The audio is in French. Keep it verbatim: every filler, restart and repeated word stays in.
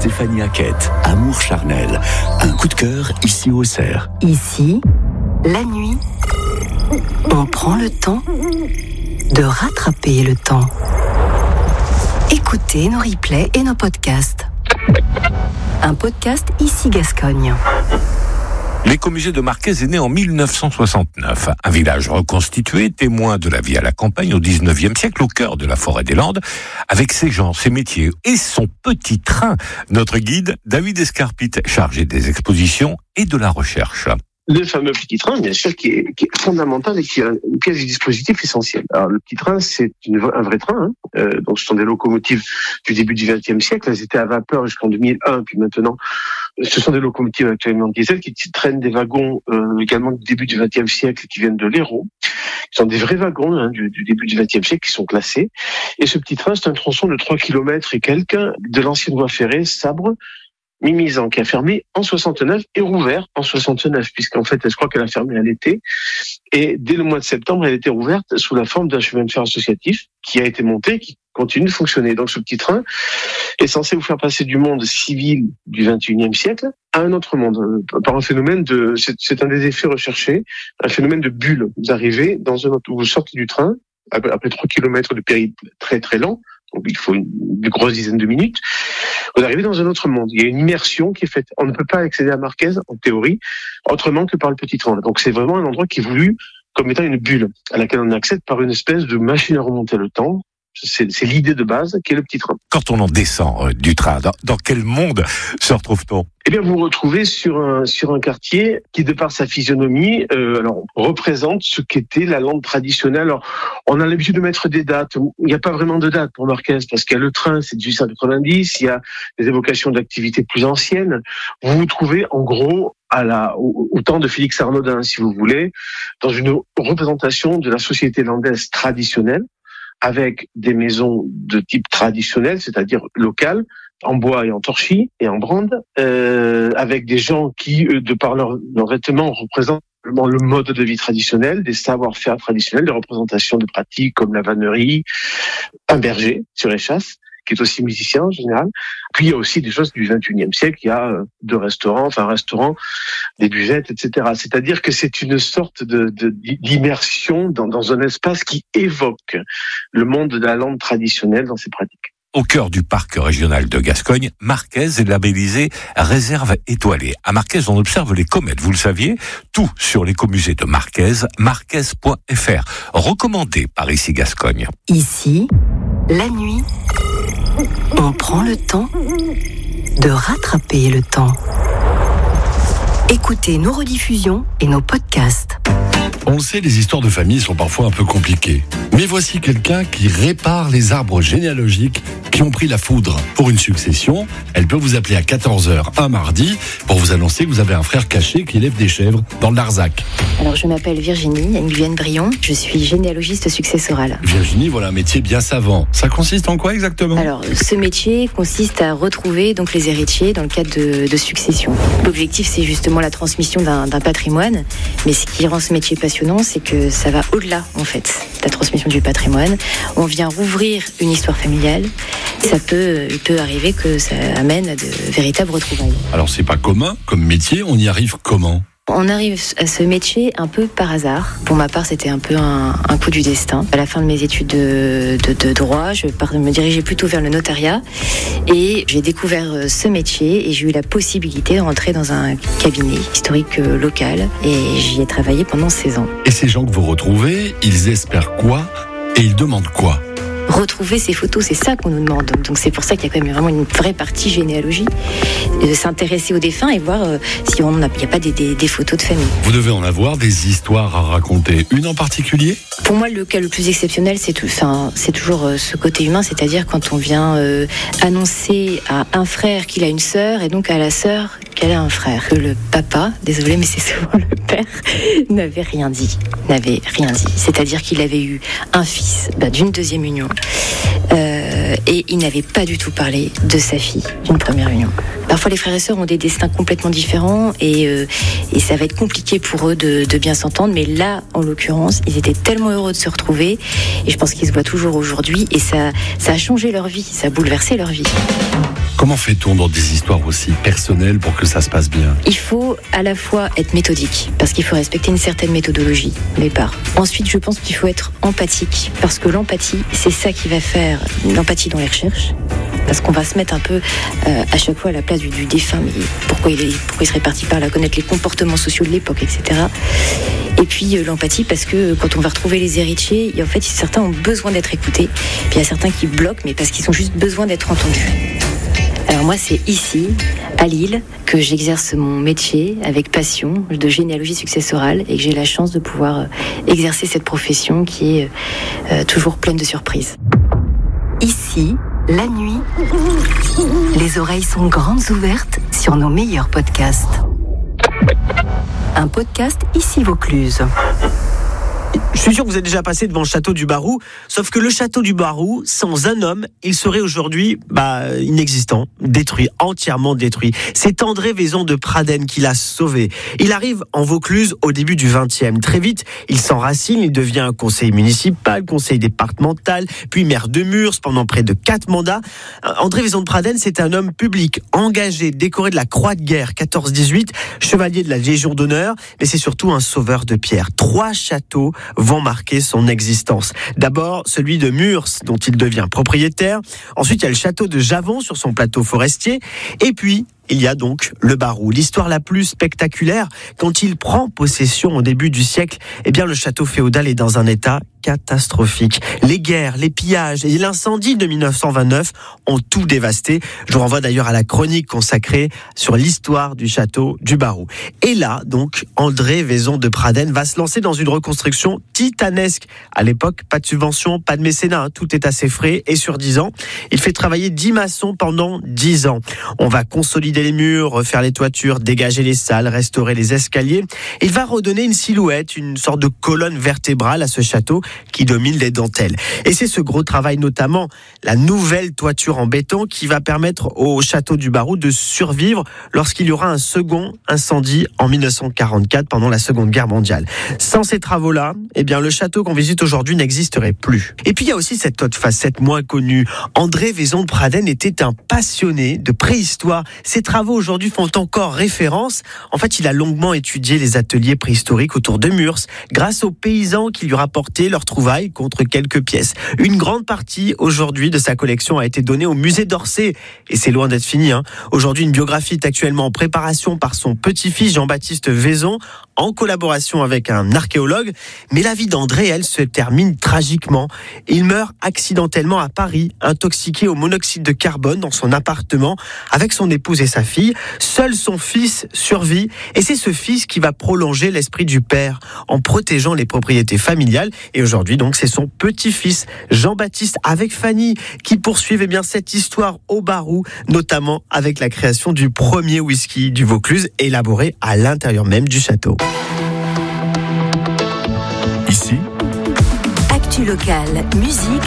Stéphanie Hackett, Amour charnel. Un coup de cœur ici au Auxerre. Ici, la nuit, on prend le temps de rattraper le temps. Écoutez nos replays et nos podcasts. Un podcast Ici Gascogne. L'écomusée de Marquez est né en mille neuf cent soixante-neuf. Un village reconstitué, témoin de la vie à la campagne au dix-neuvième siècle, au cœur de la forêt des Landes, avec ses gens, ses métiers et son petit train. Notre guide, David Escarpite, chargé des expositions et de la recherche. Le fameux petit train, bien sûr, qui est, qui est fondamental et qui est une pièce du dispositif essentielle. Alors, le petit train, c'est une, un vrai train. Hein. Euh, donc, ce sont des locomotives du début du vingtième siècle. Elles étaient à vapeur jusqu'en deux mille un, puis maintenant, ce sont des locomotives actuellement diesel qui traînent des wagons euh, également du début du vingtième siècle qui viennent de l'Hérault. Ce sont des vrais wagons hein, du, du début du vingtième siècle qui sont classés. Et ce petit train, c'est un tronçon de trois kilomètres et quelques de l'ancienne voie ferrée Sabre, Mimizan, qui a fermé en soixante-neuf et rouvert en soixante-neuf, puisqu'en fait, je crois qu'elle a fermé à l'été. Et dès le mois de septembre, elle a été rouverte sous la forme d'un chemin de fer associatif qui a été monté, qui continue de fonctionner. Donc ce petit train est censé vous faire passer du monde civil du vingt et unième siècle à un autre monde, par un phénomène de, c'est, c'est un des effets recherchés, un phénomène de bulle. Vous arrivez dans un autre, vous sortez du train, après trois kilomètres de périple très très lent, donc il faut une, une grosse dizaine de minutes, vous arrivez dans un autre monde. Il y a une immersion qui est faite. On ne peut pas accéder à Marquez, en théorie, autrement que par le petit train. Donc c'est vraiment un endroit qui est voulu comme étant une bulle, à laquelle on accède par une espèce de machine à remonter le temps. C'est, c'est l'idée de base qui est le petit train. Quand on en descend euh, du train, dans, dans quel monde se retrouve-t-on ? Eh bien, vous vous retrouvez sur un sur un quartier qui, de par sa physionomie, euh, alors représente ce qu'était la Lande traditionnelle. Alors, on a l'habitude de mettre des dates. Il n'y a pas vraiment de date pour Marquez parce qu'il y a le train, c'est dix-huit cent quatre-vingt-dix. Il y a des évocations d'activités plus anciennes. Vous vous trouvez, en gros, à la au, au temps de Félix Arnaudin, si vous voulez, dans une représentation de la société landaise traditionnelle, avec des maisons de type traditionnel, c'est-à-dire local, en bois et en torchis et en brande, euh, avec des gens qui, de par leurs leur vêtements, représentent le mode de vie traditionnel, des savoir-faire traditionnels, des représentations de pratiques comme la vannerie, un berger sur les chasses, qui est aussi musicien en général. Puis il y a aussi des choses du vingt et unième siècle, il y a deux restaurants, enfin un restaurant, des buvettes, et cetera. C'est-à-dire que c'est une sorte de, de d'immersion dans, dans un espace qui évoque le monde de la Lande traditionnelle dans ses pratiques. Au cœur du parc régional de Gascogne, Marquez est labellisé réserve étoilée. À Marquez, on observe les comètes, vous le saviez. Tout sur l'écomusée de Marquez, marquez point f r. Recommandé par Ici Gascogne. Ici, la nuit, on prend le temps de rattraper le temps. Écoutez nos rediffusions et nos podcasts. On le sait, les histoires de famille sont parfois un peu compliquées. Mais voici quelqu'un qui répare les arbres généalogiques qui ont pris la foudre. Pour une succession, elle peut vous appeler à quatorze heures un mardi pour vous annoncer que vous avez un frère caché qui élève des chèvres dans le Larzac. Alors je m'appelle Virginie Nguyen Brion, je suis généalogiste successorale. Virginie, voilà un métier bien savant. Ça consiste en quoi exactement ? Alors ce métier consiste à retrouver donc les héritiers dans le cadre de, de succession. L'objectif c'est justement la transmission d'un, d'un patrimoine, mais ce qui rend ce métier passionnant, c'est que ça va au-delà en fait de la transmission du patrimoine. On vient rouvrir une histoire familiale. Ça peut, il peut arriver que ça amène à de véritables retrouvailles. Alors c'est pas commun comme métier, on y arrive comment ? On arrive à ce métier un peu par hasard. Pour ma part, c'était un peu un, un coup du destin. À la fin de mes études de, de, de droit, je me dirigeais plutôt vers le notariat et j'ai découvert ce métier et j'ai eu la possibilité de rentrer dans un cabinet historique local et j'y ai travaillé pendant seize ans. Et ces gens que vous retrouvez, ils espèrent quoi et ils demandent quoi ? Retrouver ces photos, c'est ça qu'on nous demande. Donc c'est pour ça qu'il y a quand même vraiment une vraie partie généalogie, de s'intéresser aux défunts et voir euh, si on n'a, il n'y a pas des, des, des photos de famille. Vous devez en avoir des histoires à raconter. Une en particulier ? Pour moi, le cas le plus exceptionnel, c'est, tout, enfin, c'est toujours euh, ce côté humain, c'est-à-dire quand on vient euh, annoncer à un frère qu'il a une sœur et donc à la sœur qu'elle a un frère. Que le papa, désolé, mais c'est souvent le père, n'avait rien dit. N'avait rien dit. C'est-à-dire qu'il avait eu un fils bah, d'une deuxième union. Euh, et il n'avait pas du tout parlé de sa fille d'une première union. Parfois les frères et sœurs ont des destins complètement différents et, euh, et ça va être compliqué pour eux de, de bien s'entendre, mais là en l'occurrence ils étaient tellement heureux de se retrouver et je pense qu'ils se voient toujours aujourd'hui et ça, ça a changé leur vie, ça a bouleversé leur vie. Comment fait-on dans des histoires aussi personnelles pour que ça se passe bien ? Il faut à la fois être méthodique, parce qu'il faut respecter une certaine méthodologie, au départ. Ensuite, je pense qu'il faut être empathique, parce que l'empathie, c'est ça qui va faire l'empathie dans les recherches. Parce qu'on va se mettre un peu euh, à chaque fois à la place du, du défunt, mais pourquoi il, est, pourquoi il serait parti par là, connaître les comportements sociaux de l'époque, et cetera. Et puis euh, l'empathie, parce que quand on va retrouver les héritiers, en fait, certains ont besoin d'être écoutés, puis il y a certains qui bloquent, mais parce qu'ils ont juste besoin d'être entendus. Alors moi, c'est ici, à Lille, que j'exerce mon métier avec passion de généalogie successorale et que j'ai la chance de pouvoir euh, exercer cette profession qui est euh, toujours pleine de surprises. Ici, la nuit, les oreilles sont grandes ouvertes sur nos meilleurs podcasts. Un podcast Ici Vaucluse. Je suis sûr que vous êtes déjà passé devant le château du Barou, sauf que le château du Barou, sans un homme, il serait aujourd'hui bah, inexistant, détruit, entièrement détruit. C'est André Vaison de Pradelles qui l'a sauvé. Il arrive en Vaucluse au début du vingtième. Très vite, il s'enracine, il devient conseiller municipal, conseiller départemental, puis maire de Murs pendant près de quatre mandats. André Vaison de Pradelles, c'est un homme public, engagé, décoré de la Croix de guerre quatorze dix-huit, chevalier de la Légion d'honneur, mais c'est surtout un sauveur de pierre. Trois châteaux vont marquer son existence. D'abord, celui de Murs, dont il devient propriétaire. Ensuite, il y a le château de Javon sur son plateau forestier. Et puis, il y a donc le Barou. L'histoire la plus spectaculaire, quand il prend possession au début du siècle, eh bien, le château féodal est dans un état catastrophique. Les guerres, les pillages et l'incendie de dix-neuf cent vingt-neuf ont tout dévasté. Je vous renvoie d'ailleurs à la chronique consacrée sur l'histoire du château du Barou. Et là, donc, André Vaison de Pradelles va se lancer dans une reconstruction titanesque. À l'époque, pas de subvention, pas de mécénat, hein. Tout est assez frais et sur dix ans. Il fait travailler dix maçons pendant dix ans. On va consolider les murs, refaire les toitures, dégager les salles, restaurer les escaliers. Il va redonner une silhouette, une sorte de colonne vertébrale à ce château qui domine les dentelles. Et c'est ce gros travail, notamment la nouvelle toiture en béton, qui va permettre au château du Barou de survivre lorsqu'il y aura un second incendie en dix-neuf cent quarante-quatre pendant la Seconde Guerre mondiale. Sans ces travaux-là, eh bien, le château qu'on visite aujourd'hui n'existerait plus. Et puis il y a aussi cette autre facette moins connue. André Vaison de Pradelles était un passionné de préhistoire. Ses travaux aujourd'hui font encore référence. En fait, il a longuement étudié les ateliers préhistoriques autour de Murs, grâce aux paysans qui lui rapportaient leurs trouvailles contre quelques pièces. Une grande partie aujourd'hui de sa collection a été donnée au musée d'Orsay. Et c'est loin d'être fini, hein. Aujourd'hui, une biographie est actuellement en préparation par son petit-fils Jean-Baptiste Vaison, en collaboration avec un archéologue. Mais la vie d'André, elle, se termine tragiquement. Il meurt accidentellement à Paris, intoxiqué au monoxyde de carbone dans son appartement, avec son épouse et sa fille. Seul son fils survit, et c'est ce fils qui va prolonger l'esprit du père en protégeant les propriétés familiales. Et aujourd'hui, donc, c'est son petit-fils Jean-Baptiste avec Fanny qui poursuivait bien cette histoire au Barou, notamment avec la création du premier whisky du Vaucluse élaboré à l'intérieur même du château. Ici, Actu locale, musique